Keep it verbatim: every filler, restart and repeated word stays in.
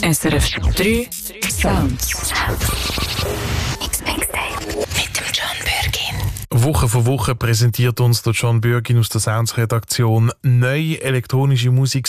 S R F drei Sounds. Mit dem John Bürgin. Woche für Woche präsentiert uns der John Bürgin aus der Sounds-Redaktion neue elektronische Musik